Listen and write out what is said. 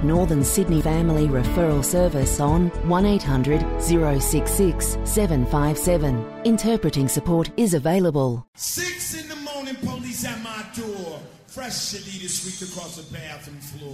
Northern Sydney Family Referral Service on 1800 066 757. Interpreting support is available. 6 in the morning, police at my door. Freshly to sweep across the bathroom floor.